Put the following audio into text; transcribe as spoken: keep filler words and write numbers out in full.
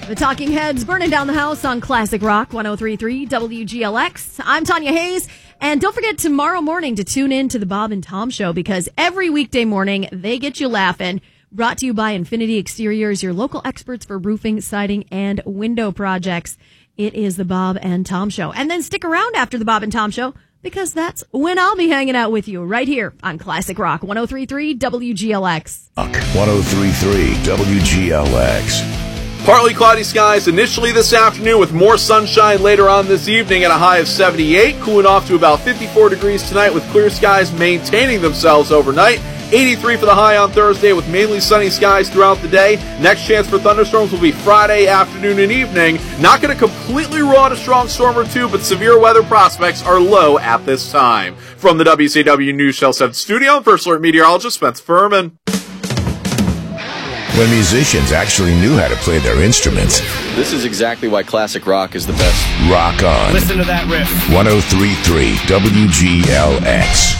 The Talking Heads burning down the house on Classic Rock one oh three point three W G L X. I'm Tanya Hayes, and don't forget tomorrow morning to tune in to the Bob and Tom Show, because every weekday morning they get you laughing. Brought to you by Infinity Exteriors, your local experts for roofing, siding, and window projects. It is the Bob and Tom Show. And then stick around after the Bob and Tom Show, because that's when I'll be hanging out with you right here on Classic Rock one oh three point three W G L X. one oh three point three W G L X. Partly cloudy skies initially this afternoon with more sunshine later on this evening at a high of seventy-eight, cooling off to about fifty-four degrees tonight with clear skies maintaining themselves overnight. eighty-three for the high on Thursday with mainly sunny skies throughout the day. Next chance for thunderstorms will be Friday afternoon and evening. Not going to completely rule out a strong storm or two, but severe weather prospects are low at this time. From the W C W News Shell seven studio, First Alert meteorologist Spencer Furman. When musicians actually knew how to play their instruments. This is exactly why classic rock is the best. Rock on. Listen to that riff. one oh three point three W G L X.